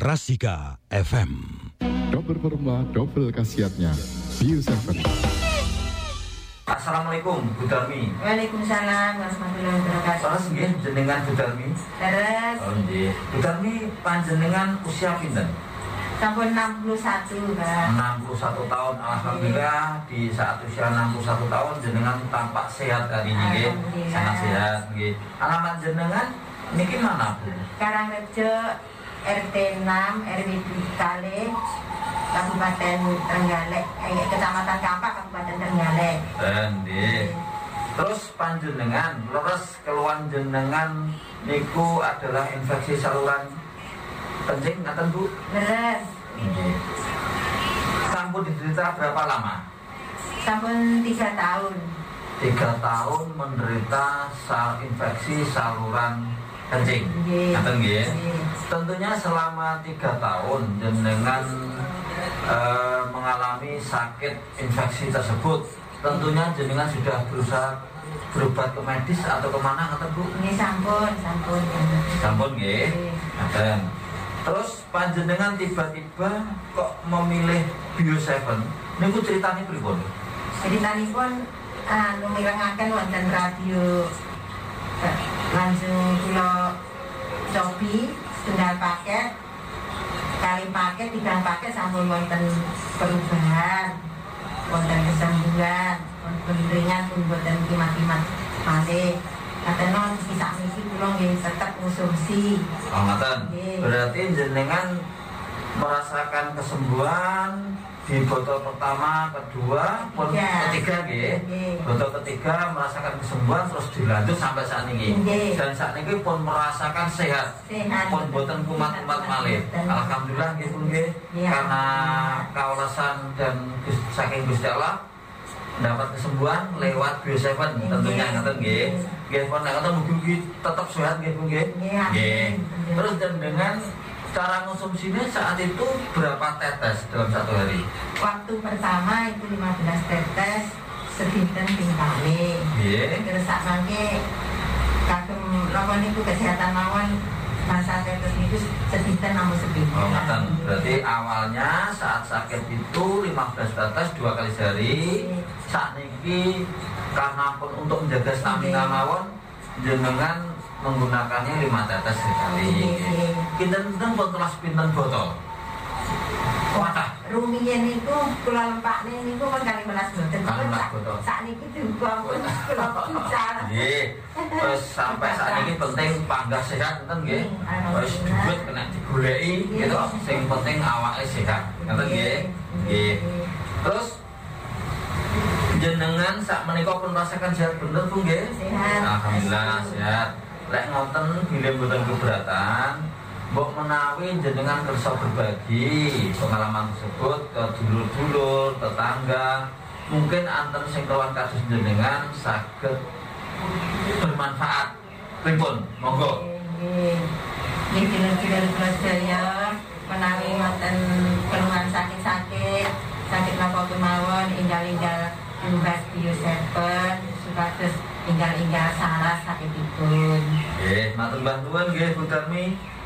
Rasika FM. Double formula, double khasiatnya. Bio 7. Assalamualaikum Bu Darmi. Waalaikumsalam warahmatullahi wabarakatuh. Terus nggih jenengan Bu Darmi. Terus Oh nggih. Bu Darmi panjenengan usia pinten? sampun 61, Pak. 61 tahun. Alhamdulillah di saat usia 61 tahun jenengan tampak sehat hari ini nggih. Alhamdulillah. Sangat sehat nggih. Alamat jenengan niki mana Bu? Karangrejo RT 6 RW Kale Kabupaten Trenggalek, Kecamatan Kampak, Kabupaten Trenggalek. Nggih. Terus panjenengan leres keluhan jenengan niku adalah infeksi saluran kencing ngaten Bu? Leres. Nggih. Sampun diderita berapa lama? Sampun 3 tahun. 3 tahun menderita infeksi saluran kencing. Nggih. Ngaten nggih. Nggih. Tentunya selama 3 tahun jenengan mengalami sakit infeksi tersebut. Tentunya jenengan sudah berusaha berobat ke medis atau kemana ngaten Bu? Ini sampun. Sampun nggih. Nggih. Ngaten. Terus panjenengan tiba-tiba kok memilih Bio 7? Niku ceritanya pripun? Jadi tadi pun mirengaken wonten radio langsung kula cobi setunggal paket kali paket 3 paket sampun wonten perubahan, wonten kesembuhan, wonten ringan pun wonten kimat-kimat malih. Katanya bisa misi kula nggih tetep konsumsi. Oh ngaten. Nggih. Berarti jenengan merasakan kesembuhan di botol pertama, kedua, pun Iya. ketiga nggih. Nggih. Botol ketiga merasakan kesembuhan terus dilanjut sampai saat ini. Nggih. Dan saat ini pun merasakan sehat. Sehat. Pun boten kumat-kumat malih. Dan- Alhamdulillah nggih pun nggih. Iya. Karena kaulasan dan saking Gusti Allah dapat kesembuhan lewat Bio 7 tentunya ngaten nggih. Nggih pun nek ngoten mugi tetap sehat nggih pun nggih. Iya. Nggih. Terus dan dengan cara konsumsinya saat itu berapa tetes dalam satu hari? Waktu pertama itu 15 tetes sedinten ping kali. Nggih. Terus sak mangke kagem napa niku kesehatan mawon masa tetes niku sedinten namung sepinten. Oh, ngaten. Berarti awalnya saat sakit itu 15 tetes 2 kali sehari. Saat niki karena pun untuk menjaga stamina mawon jenengan menggunakannya 5 tetes sekali. Pinten-pinten pun kelas pinten botol. Wadah. Rumiyin niku kula lempakne niku kan 15 boten. 15 botol. Sak niki juga pun kula pucar. Nggih. Terus sampai saat ini penting panggah sehat enten nggih. Wis duit kena digoleki gitu. Sing penting awake sehat. Ngoten nggih. Nggih. Terus jenengan sak menika pun merasakan sehat bener Bu nggih? Sehat. Alhamdulillah sehat. Lek ngoten bilih mboten keberatan, mbok menawi jenengan kersa berbagi pengalaman tersebut ke dulur-dulur, tetangga, mungkin anten sing keluhan kasus jenengan saged bermanfaat. Pripun? Monggo. Nggih. Nggih dulur-dulur kula sedaya menawi wonten keluhan sakit napa kemawon enggal-enggal tumbas Bio 7 supados enggal-enggal saras sakitipun. Nggih, matur mbah nuwun nggih Bu Darmi.